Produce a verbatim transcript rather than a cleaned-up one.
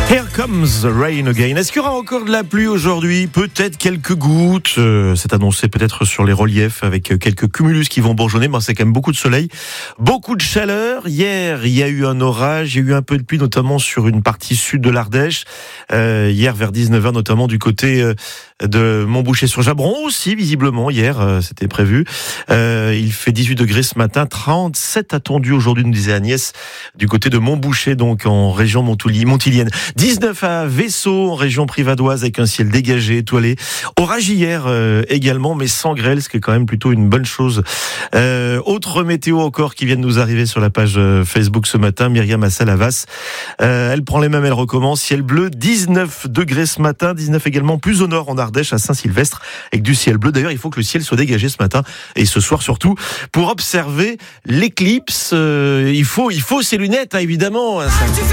Here comes the rain again. Est-ce qu'il y aura encore de la pluie aujourd'hui ? Peut-être quelques gouttes. Euh, c'est annoncé peut-être sur les reliefs avec quelques cumulus qui vont bourgeonner. Mais c'est quand même beaucoup de soleil, beaucoup de chaleur. Hier, il y a eu un orage, il y a eu un peu de pluie, notamment sur une partie sud de l'Ardèche. Euh, hier, vers dix-neuf heures, notamment du côté euh, de Montboucher-sur-Jabron aussi, visiblement. Hier, euh, c'était prévu. Euh, il fait dix-huit degrés ce matin, trente-sept attendu aujourd'hui, nous disait Agnès, du côté de Montboucher, donc en région montilienne. dix-neuf à Vaisseau, en région privadoise, avec un ciel dégagé, étoilé. Orage hier euh, également, mais sans grêle, ce qui est quand même plutôt une bonne chose. Euh, autre météo encore qui vient de nous arriver sur la page Facebook ce matin, Myriam Assalavas. Euh, elle prend les mêmes, elle recommence. Ciel bleu, dix-neuf degrés ce matin, dix-neuf également plus au nord en Ardèche, à Saint-Sylvestre, avec du ciel bleu. D'ailleurs, il faut que le ciel soit dégagé ce matin et ce soir surtout pour observer l'éclipse. Euh, il faut, il faut ses lunettes, hein, évidemment. Hein, ça...